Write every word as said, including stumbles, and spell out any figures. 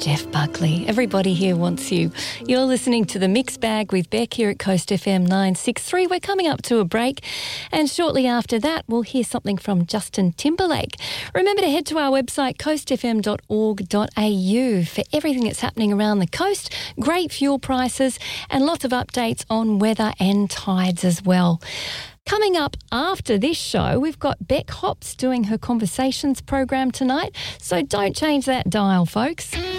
Jeff Buckley. Everybody here wants you. You're listening to The Mixed Bag with Beck here at Coast F M nine sixty-three. We're coming up to a break, and shortly after that we'll hear something from Justin Timberlake. Remember to head to our website coast f m dot org dot a u for everything that's happening around the coast, great fuel prices and lots of updates on weather and tides as well. Coming up after this show, we've got Beck Hops doing her Conversations program tonight, so don't change that dial, folks.